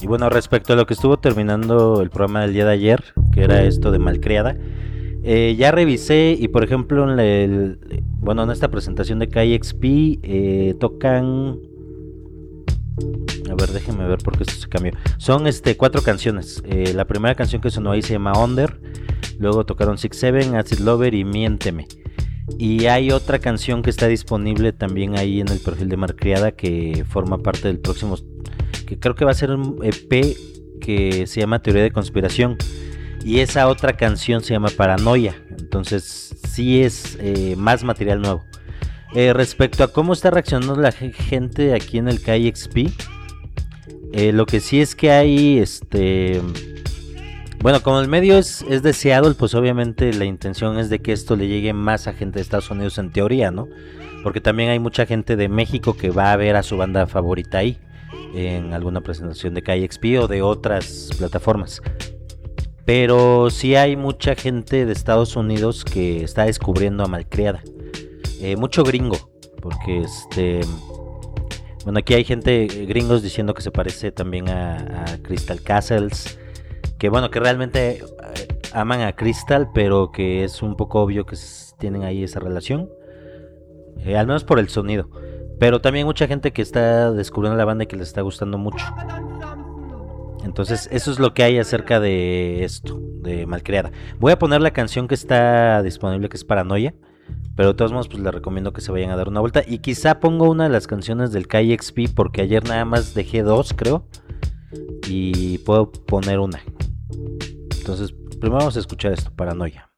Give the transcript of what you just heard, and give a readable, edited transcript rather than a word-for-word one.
Y bueno, respecto a lo que estuvo terminando el programa del día de ayer, que era esto de Malcriada, ya revisé y por ejemplo bueno, en esta presentación de KXP tocan, a ver, déjenme ver porque esto se cambió. Son 4 canciones. La primera canción que sonó ahí se llama Under. Luego tocaron Six Seven, Acid Lover y Miénteme. Y hay otra canción que está disponible también ahí en el perfil de Malcriada, que forma parte del próximo, que creo que va a ser un EP que se llama Teoría de Conspiración. Y esa otra canción se llama Paranoia. Entonces sí es más material nuevo. Respecto a cómo está reaccionando la gente aquí en el KXP, lo que sí es que hay, bueno, como el medio es de Seattle, pues obviamente la intención es de que esto le llegue más a gente de Estados Unidos en teoría, ¿no? Porque también hay mucha gente de México que va a ver a su banda favorita ahí, en alguna presentación de KXP o de otras plataformas. Pero sí hay mucha gente de Estados Unidos que está descubriendo a Malcriada. Mucho gringo, porque bueno, aquí hay gente gringos diciendo que se parece también a Crystal Castles, que bueno, que realmente aman a Crystal, pero que es un poco obvio que tienen ahí esa relación, al menos por el sonido. Pero también mucha gente que está descubriendo la banda y que les está gustando mucho. Entonces eso es lo que hay acerca de esto, de Malcriada. Voy a poner la canción que está disponible, que es Paranoia. Pero de todos modos, pues les recomiendo que se vayan a dar una vuelta. Y quizá pongo una de las canciones del KXP, porque ayer nada más dejé 2, creo. Y puedo poner una. Entonces, primero vamos a escuchar esto, Paranoia.